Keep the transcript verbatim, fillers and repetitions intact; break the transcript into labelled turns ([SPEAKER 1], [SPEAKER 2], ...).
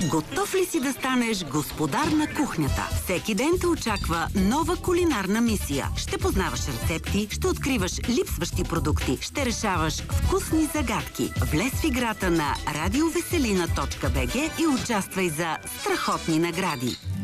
[SPEAKER 1] Готов ли си да станеш господар на кухнята? Всеки ден те очаква нова кулинарна мисия. Ще познаваш рецепти, ще откриваш липсващи продукти, ще решаваш вкусни загадки. Влез в играта на радиовеселина точка би джи и участвай за страхотни награди.